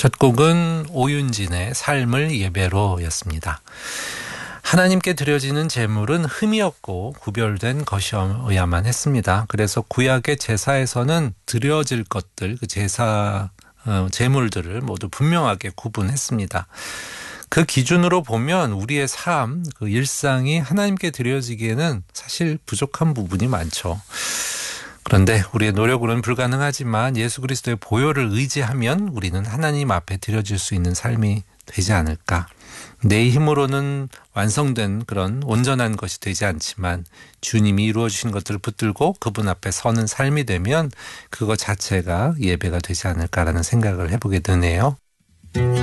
첫 곡은 오윤진의 삶을 예배로였습니다. 하나님께 드려지는 제물은 흠이 없고 구별된 것이어야만 했습니다. 그래서 구약의 제사에서는 드려질 것들, 그 제물들을 모두 분명하게 구분했습니다. 그 기준으로 보면 우리의 삶, 그 일상이 하나님께 드려지기에는 사실 부족한 부분이 많죠. 그런데 우리의 노력으로는 불가능하지만 예수 그리스도의 보혈을 의지하면 우리는 하나님 앞에 드려질 수 있는 삶이 되지 않을까. 내 힘으로는 완성된 그런 온전한 것이 되지 않지만 주님이 이루어 주신 것들을 붙들고 그분 앞에 서는 삶이 되면 그것 자체가 예배가 되지 않을까라는 생각을 해보게 되네요.